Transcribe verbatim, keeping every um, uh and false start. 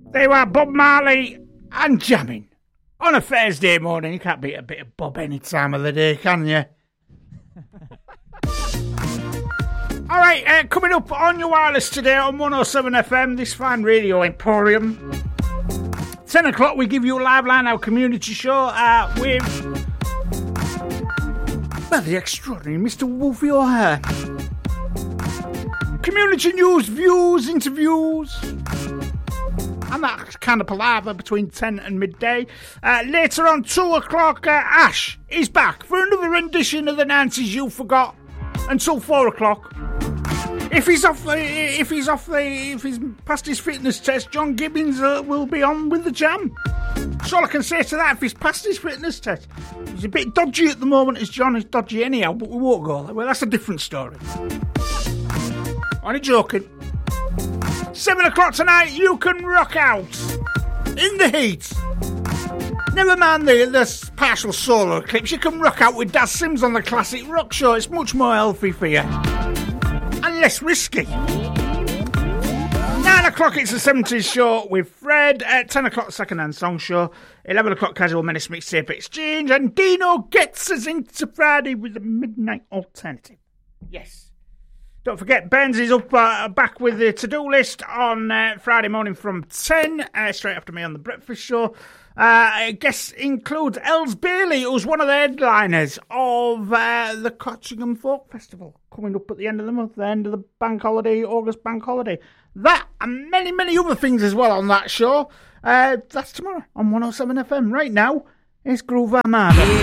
They were Bob Marley and jamming. On a Thursday morning, you can't beat a bit of Bob any time of the day, can you? All right, uh, coming up on your wireless today on one oh seven F M, this fine radio emporium. ten o'clock, we give you a live line, our community show uh, with, well, the extraordinary Mister Wolfie O'Hare. Community news, views, interviews, and that kind of palaver between ten and midday. Uh, later on, two o'clock, uh, Ash is back for another rendition of the nineties you forgot until four o'clock. If he's off, the, if he's off, the, if he's passed his fitness test, John Gibbons uh, will be on with the jam. That's all I can say to that. If he's passed his fitness test, he's a bit dodgy at the moment, as John is dodgy anyhow. But we won't go there. Well, that's a different story. Only joking. Seven o'clock tonight, you can rock out in the heat. Never mind the, the partial solar eclipse. You can rock out with Daz Sims on the Classic Rock Show. It's much more healthy for you and less risky. Nine o'clock, it's the seventies show with Fred. At ten o'clock, second hand song show. Eleven o'clock, Casual Menace Mixtape Exchange, and Dino gets us into Friday with the Midnight Alternative. Yes. Don't forget, Benz is up uh, back with the to-do list on uh, Friday morning from ten, uh, straight after me on The Breakfast Show. Uh, guests include Els Bailey, who's one of the headliners of uh, the Cottingham Folk Festival, coming up at the end of the month, the end of the bank holiday, August bank holiday. That and many, many other things as well on that show. Uh, that's tomorrow on one oh seven F M. Right now, it's Groove Armada.